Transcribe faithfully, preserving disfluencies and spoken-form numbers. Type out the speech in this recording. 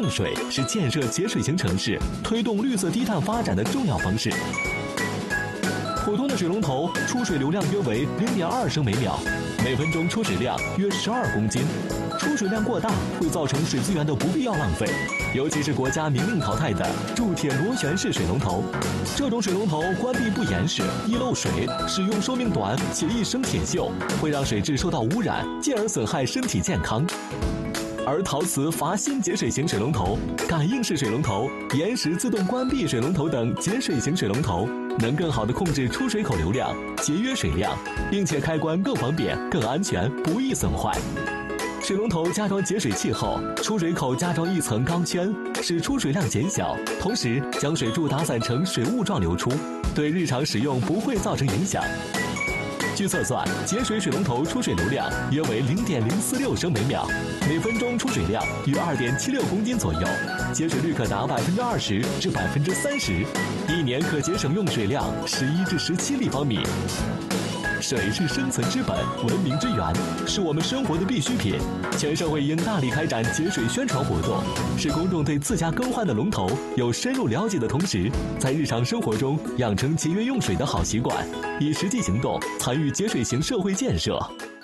用水是建设节水型城市、推动绿色低碳发展的重要方式。普通的水龙头出水流量约为零点二升每秒，每分钟出水量约十二公斤。出水量过大会造成水资源的不必要浪费，尤其是国家明令淘汰的铸铁螺旋式水龙头。这种水龙头关闭不严实，易漏水，使用寿命短且易生铁锈，会让水质受到污染，进而损害身体健康。而陶瓷阀芯节水型水龙头、感应式水龙头、延时自动关闭水龙头等节水型水龙头，能更好地控制出水口流量，节约水量，并且开关更方便、更安全，不易损坏。水龙头加装节水器后，出水口加装一层钢圈，使出水量减小，同时将水柱打散成水雾状流出，对日常使用不会造成影响。据测算，节水水龙头出水流量约为零点零四六升每秒，每分钟出水量约二点七六公斤左右，节水率可达百分之二十至百分之三十，一年可节省用水量十一至十七立方米。水是生存之本，文明之源，是我们生活的必需品。全社会应大力开展节水宣传活动，使公众对自家更换的龙头有深入了解的同时，在日常生活中养成节约用水的好习惯，以实际行动参与节水型社会建设。